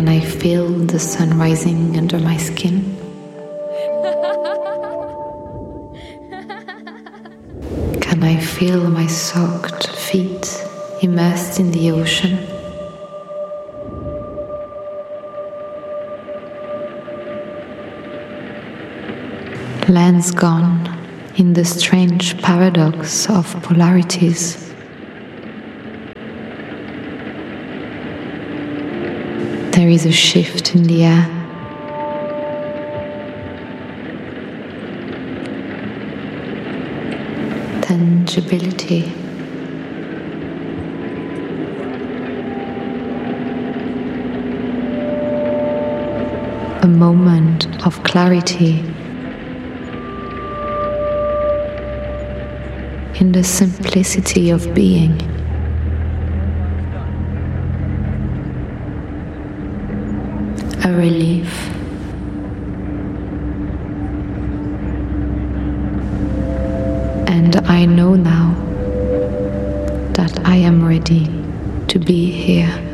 Can I feel the sun rising under my skin? Can I feel my soaked feet immersed in the ocean? Lands gone in the strange paradox of polarities. There is a shift in the air. Tangibility. A moment of clarity in the simplicity of being. A relief. And I know now that I am ready to be here.